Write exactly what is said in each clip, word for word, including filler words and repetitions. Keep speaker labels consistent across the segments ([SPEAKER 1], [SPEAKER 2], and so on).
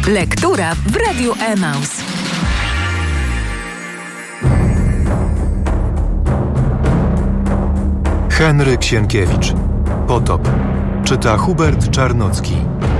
[SPEAKER 1] Lektura w Radiu Emaus.
[SPEAKER 2] Henryk Sienkiewicz. Potop. Czyta Hubert Czarnocki.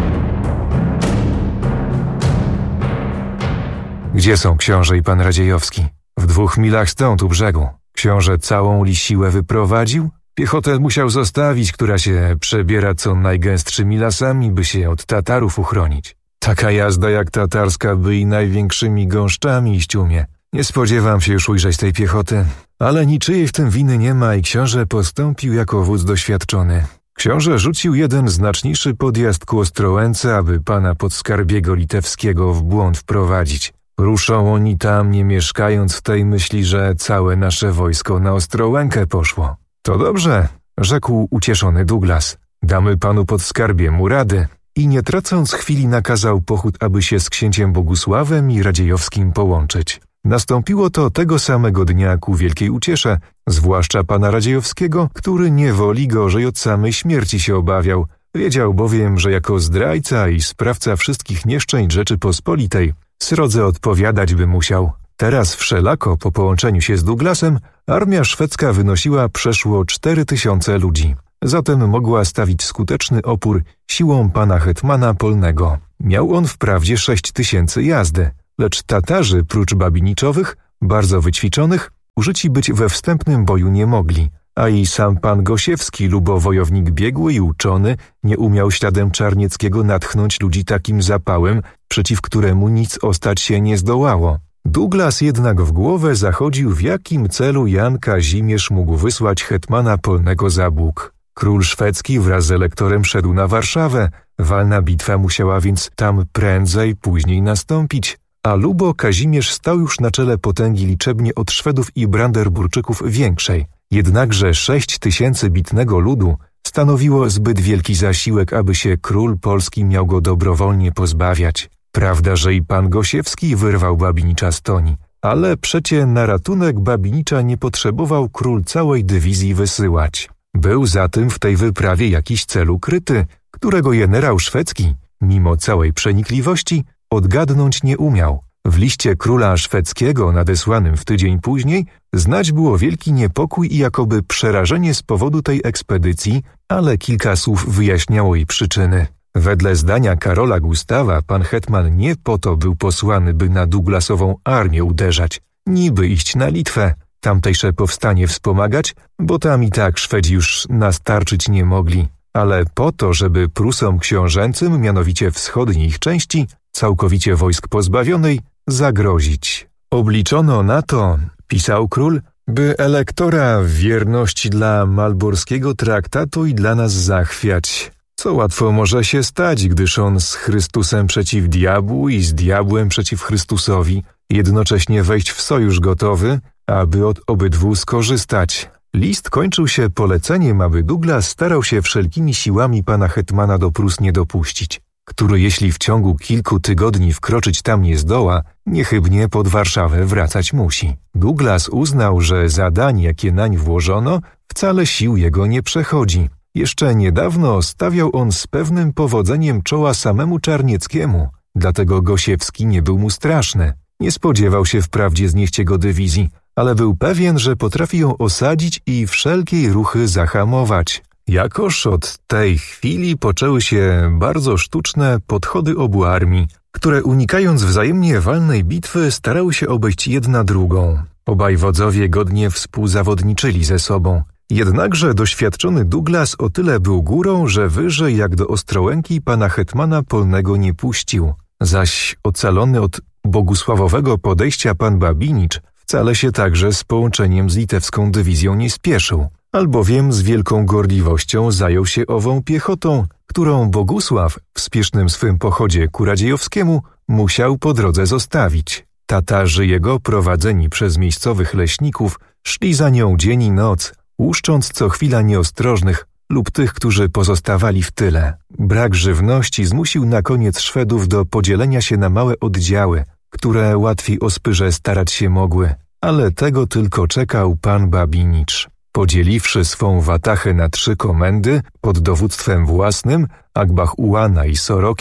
[SPEAKER 2] Gdzie są książę i pan Radziejowski? W dwóch milach stąd u brzegu. Książę całą li siłę wyprowadził? Piechotę musiał zostawić, która się przebiera co najgęstszymi lasami, by się od Tatarów uchronić. Taka jazda jak tatarska by i największymi gąszczami iść umie. Nie spodziewam się już ujrzeć tej piechoty, ale niczyjej w tym winy nie ma i książę postąpił jako wódz doświadczony. Książę rzucił jeden znaczniejszy podjazd ku Ostrołęce, aby pana podskarbiego litewskiego w błąd wprowadzić. Ruszą oni tam, nie mieszkając w tej myśli, że całe nasze wojsko na Ostrołękę poszło. To dobrze, rzekł ucieszony Douglas. Damy panu podskarbiemu rady. I nie tracąc chwili nakazał pochód, aby się z księciem Bogusławem i Radziejowskim połączyć. Nastąpiło to tego samego dnia ku wielkiej uciesze, zwłaszcza pana Radziejowskiego, który niewoli gorzej od samej śmierci się obawiał. Wiedział bowiem, że jako zdrajca i sprawca wszystkich nieszczęść Rzeczypospolitej srodze odpowiadać by musiał. Teraz wszelako po połączeniu się z Douglasem armia szwedzka wynosiła przeszło cztery tysiące ludzi. Zatem mogła stawić skuteczny opór siłom pana hetmana Polnego. Miał on wprawdzie sześć tysięcy jazdy, lecz Tatarzy, prócz Babiniczowych, bardzo wyćwiczonych, użyci być we wstępnym boju nie mogli, a i sam pan Gosiewski, lubowojownik biegły i uczony, nie umiał śladem Czarnieckiego natchnąć ludzi takim zapałem, przeciw któremu nic ostać się nie zdołało. Douglas jednak w głowę zachodził, w jakim celu Jan Kazimierz mógł wysłać hetmana Polnego za Bóg. Król szwedzki wraz z elektorem szedł na Warszawę, walna bitwa musiała więc tam prędzej, później nastąpić, a Lubo Kazimierz stał już na czele potęgi liczebnie od Szwedów i Brandenburczyków większej. Jednakże sześć tysięcy bitnego ludu stanowiło zbyt wielki zasiłek, aby się król polski miał go dobrowolnie pozbawiać. Prawda, że i pan Gosiewski wyrwał Babinicza z toni, ale przecie na ratunek Babinicza nie potrzebował król całej dywizji wysyłać. Był zatem w tej wyprawie jakiś cel ukryty, którego generał szwedzki, mimo całej przenikliwości, odgadnąć nie umiał. W liście króla szwedzkiego nadesłanym w tydzień później znać było wielki niepokój i jakoby przerażenie z powodu tej ekspedycji, ale kilka słów wyjaśniało jej przyczyny. Wedle zdania Karola Gustawa pan hetman nie po to był posłany, by na Douglasową armię uderzać, niby iść na Litwę, tamtejsze powstanie wspomagać, bo tam i tak Szwedzi już nastarczyć nie mogli, ale po to, żeby Prusom książęcym, mianowicie wschodniej ich części, całkowicie wojsk pozbawionej, zagrozić. Obliczono na to, pisał król, by elektora w wierności dla Malborskiego traktatu i dla nas zachwiać. Co łatwo może się stać, gdyż on z Chrystusem przeciw diabłu i z diabłem przeciw Chrystusowi jednocześnie wejść w sojusz gotowy, aby od obydwu skorzystać. List kończył się poleceniem, aby Douglas starał się wszelkimi siłami pana hetmana do Prus nie dopuścić, który jeśli w ciągu kilku tygodni wkroczyć tam nie zdoła, niechybnie pod Warszawę wracać musi. Douglas uznał, że zadanie, jakie nań włożono, wcale sił jego nie przechodzi. Jeszcze niedawno stawiał on z pewnym powodzeniem czoła samemu Czarnieckiemu, dlatego Gosiewski nie był mu straszny. Nie spodziewał się wprawdzie znieść jego dywizji, ale był pewien, że potrafi ją osadzić i wszelkiej ruchy zahamować. Jakoż od tej chwili poczęły się bardzo sztuczne podchody obu armii, które unikając wzajemnie walnej bitwy starały się obejść jedna drugą. Obaj wodzowie godnie współzawodniczyli ze sobą. Jednakże doświadczony Douglas o tyle był górą, że wyżej jak do Ostrołęki pana hetmana Polnego nie puścił. Zaś ocalony od bogusławowego podejścia pan Babinicz wcale się także z połączeniem z litewską dywizją nie spieszył, albowiem z wielką gorliwością zajął się ową piechotą, którą Bogusław w spiesznym swym pochodzie ku Radziejowskiemu musiał po drodze zostawić. Tatarzy jego, prowadzeni przez miejscowych leśników, szli za nią dzień i noc, łuszcząc co chwila nieostrożnych lub tych, którzy pozostawali w tyle. Brak żywności zmusił na koniec Szwedów do podzielenia się na małe oddziały, które łatwiej o Spyrze starać się mogły, ale tego tylko czekał pan Babinicz. Podzieliwszy swą watachę na trzy komendy pod dowództwem własnym, Akbach Ułana i Soroki,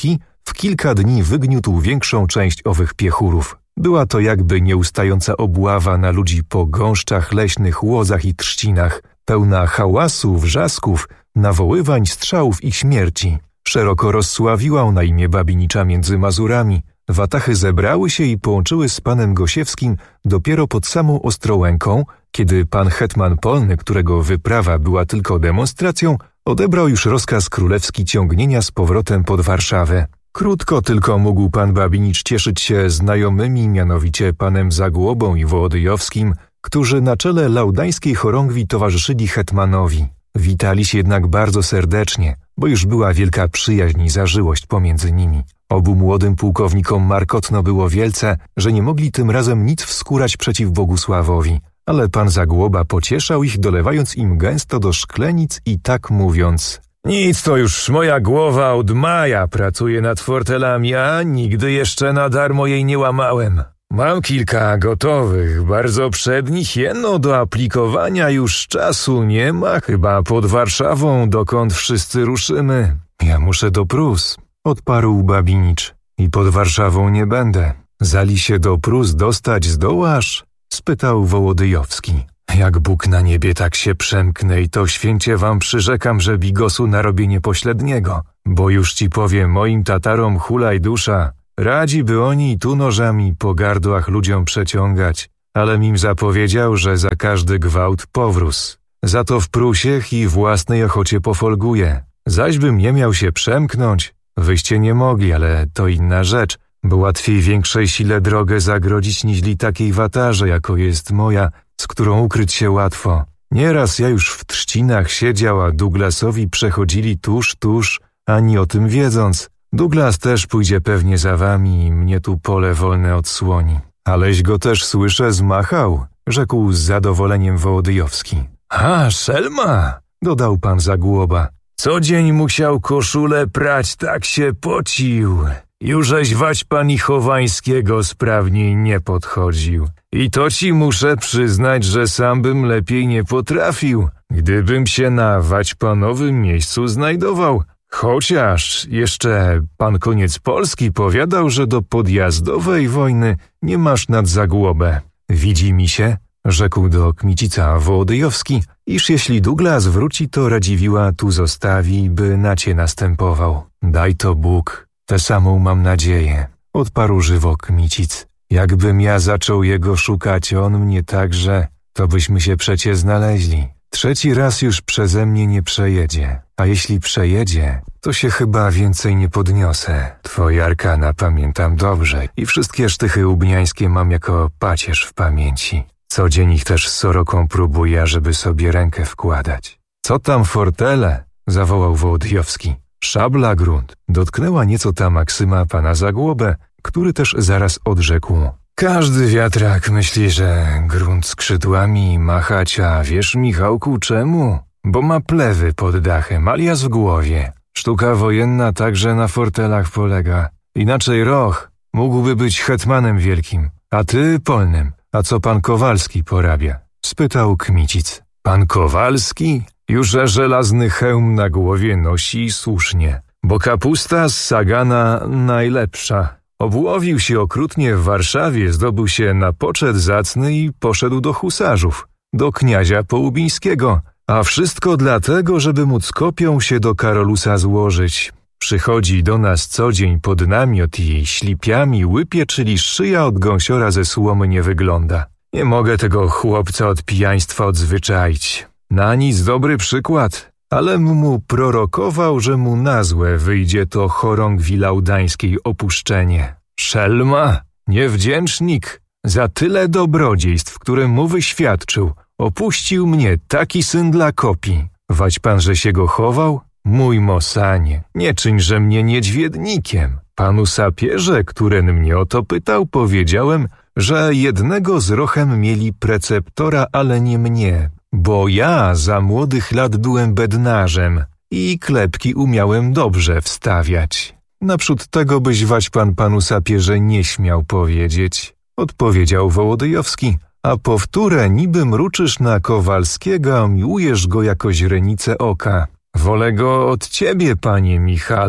[SPEAKER 2] w kilka dni wygniótł większą część owych piechurów. Była to jakby nieustająca obława na ludzi po gąszczach leśnych, łozach i trzcinach, pełna hałasu, wrzasków, nawoływań, strzałów i śmierci. Szeroko rozsławiła ona imię Babinicza między Mazurami. Watachy zebrały się i połączyły z panem Gosiewskim dopiero pod samą Ostrołęką, kiedy pan hetman Polny, którego wyprawa była tylko demonstracją, odebrał już rozkaz królewski ciągnienia z powrotem pod Warszawę. Krótko tylko mógł pan Babinicz cieszyć się znajomymi, mianowicie panem Zagłobą i Wołodyjowskim, którzy na czele laudańskiej chorągwi towarzyszyli hetmanowi. Witali się jednak bardzo serdecznie, bo już była wielka przyjaźń i zażyłość pomiędzy nimi. Obu młodym pułkownikom markotno było wielce, że nie mogli tym razem nic wskórać przeciw Bogusławowi, ale pan Zagłoba pocieszał ich, dolewając im gęsto do szklenic i tak mówiąc: nic, to już moja głowa od maja pracuje nad fortelami, a nigdy jeszcze na darmo jej nie łamałem. Mam kilka gotowych, bardzo przednich, jeno do aplikowania już czasu nie ma, chyba pod Warszawą, dokąd wszyscy ruszymy. Ja muszę do Prus, odparł Babinicz, i pod Warszawą nie będę. Zali się do Prus dostać zdołasz? Spytał Wołodyjowski. Jak Bóg na niebie tak się przemknę i to święcie wam przyrzekam, że bigosu narobię niepośledniego, bo już ci powiem, moim Tatarom hulaj dusza, radzi by oni tu nożami po gardłach ludziom przeciągać, ale im zapowiedział, że za każdy gwałt powróz. Za to w Prusiech i własnej ochocie pofolguje. Zaś bym nie miał się przemknąć, wyście nie mogli, ale to inna rzecz, bo łatwiej większej sile drogę zagrodzić niźli takiej watarze, jako jest moja, z którą ukryć się łatwo. Nieraz ja już w trzcinach siedział, a Douglasowi przechodzili tuż, tuż, ani o tym wiedząc. Douglas też pójdzie pewnie za wami i mnie tu pole wolne odsłoni. Aleś go też słyszę zmachał, rzekł z zadowoleniem Wołodyjowski. A, szelma, dodał pan Zagłoba. Co dzień musiał koszulę prać, tak się pocił. Jużeś Waćpan Chowańskiego sprawniej nie podchodził. I to ci muszę przyznać, że sam bym lepiej nie potrafił, gdybym się na Waćpanowym miejscu znajdował. Chociaż jeszcze pan Koniec Polski powiadał, że do podjazdowej wojny nie masz nad Zagłobę. Widzi mi się, rzekł do Kmicica Wołodyjowski, iż jeśli Douglas wróci, to Radziwiła tu zostawi, by na cie następował. Daj to Bóg, tę samą mam nadzieję, odparł żywo Kmicic. Jakbym ja zaczął jego szukać, on mnie także, to byśmy się przecie znaleźli. Trzeci raz już przeze mnie nie przejedzie, a jeśli przejedzie, to się chyba więcej nie podniosę. Twoje arkana pamiętam dobrze i wszystkie sztychy ubniańskie mam jako pacierz w pamięci. Co dzień ich też z soroką próbuję, żeby sobie rękę wkładać. Co tam fortele? Zawołał Wołodyjowski. Szabla grunt. Dotknęła nieco ta maksyma pana Zagłobę, który też zaraz odrzekł. Każdy wiatrak myśli, że grunt skrzydłami machać, a wiesz, Michałku, czemu? Bo ma plewy pod dachem, alias w głowie. Sztuka wojenna także na fortelach polega. Inaczej Roch mógłby być hetmanem wielkim, a ty polnym. A co pan Kowalski porabia? Spytał Kmicic. Pan Kowalski? Już żelazny hełm na głowie nosi słusznie, bo kapusta z Sagana najlepsza. Obłowił się okrutnie w Warszawie, zdobył się na poczet zacny i poszedł do husarzów, do kniazia Połubińskiego, a wszystko dlatego, żeby móc kopią się do Karolusa złożyć. Przychodzi do nas co dzień pod namiot i ślipiami łypie, czyli szyja od gąsiora ze słomy nie wygląda. Nie mogę tego chłopca od pijaństwa odzwyczaić. Na nic dobry przykład, ale mu prorokował, że mu na złe wyjdzie to chorągwi laudańskiej opuszczenie. Szelma, niewdzięcznik, za tyle dobrodziejstw, które mu wyświadczył, opuścił mnie taki syn dla kopi. Wać pan, że się go chował? Mój Mosanie, nie czyńże mnie niedźwiednikiem. Panu sapierze, któren mnie o to pytał, powiedziałem, że jednego z Rochem mieli preceptora, ale nie mnie, bo ja za młodych lat byłem bednarzem i klepki umiałem dobrze wstawiać. Naprzód tego byś wać pan panu sapierze nie śmiał powiedzieć, odpowiedział Wołodyjowski, a powtórę niby mruczysz na Kowalskiego, a miłujesz go jako źrenicę oka. Wolę go od ciebie, panie Michale,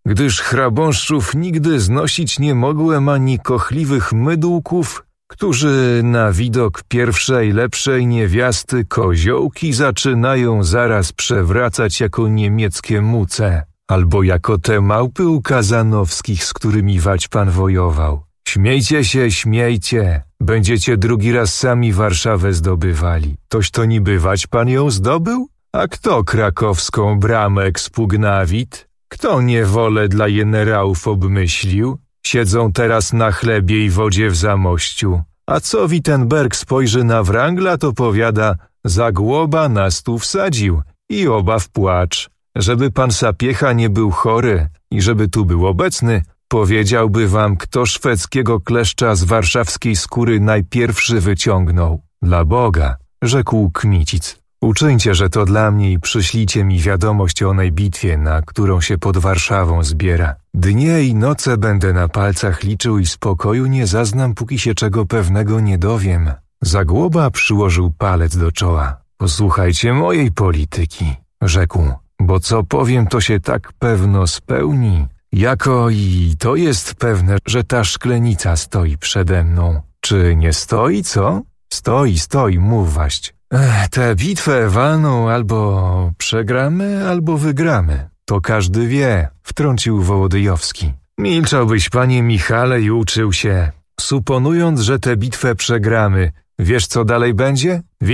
[SPEAKER 2] gdyż chrabąszczów nigdy znosić nie mogłem ani kochliwych mydłków, którzy na widok pierwszej lepszej niewiasty koziołki zaczynają zaraz przewracać jako niemieckie muce, albo jako te małpy u Kazanowskich, z którymi wać pan wojował. Śmiejcie się, śmiejcie, będziecie drugi raz sami Warszawę zdobywali. Toś to niby wać pan ją zdobył? A kto krakowską bramę ekspugnawit? Kto niewolę dla jenerałów obmyślił? Siedzą teraz na chlebie i wodzie w Zamościu. A co Wittenberg spojrzy na Wrangla, to powiada, Zagłoba nas tu wsadził i oba w płacz. Żeby pan Sapiecha nie był chory i żeby tu był obecny, powiedziałby wam, kto szwedzkiego kleszcza z warszawskiej skóry najpierwszy wyciągnął. Dla Boga, rzekł Kmicic. Uczyńcie, że to dla mnie i przyślijcie mi wiadomość o onej bitwie, na którą się pod Warszawą zbiera. Dnie i noce będę na palcach liczył i spokoju nie zaznam, póki się czego pewnego nie dowiem. Zagłoba przyłożył palec do czoła. Posłuchajcie mojej polityki, rzekł, bo co powiem, to się tak pewno spełni. Jako i to jest pewne, że ta szklenica stoi przede mną. Czy nie stoi, co? Stoi, stoi, mów waść. Ech, tę bitwę walną albo przegramy, albo wygramy. To każdy wie, wtrącił Wołodyjowski. Milczałbyś, panie Michale, i uczył się. Suponując, że tę bitwę przegramy, wiesz co dalej będzie?